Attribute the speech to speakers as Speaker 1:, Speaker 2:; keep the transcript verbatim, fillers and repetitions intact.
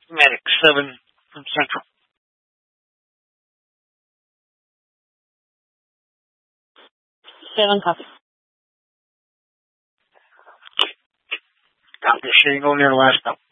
Speaker 1: Medic seven from Central.
Speaker 2: Seven copy.
Speaker 1: Copy. Shooting over near the last stop.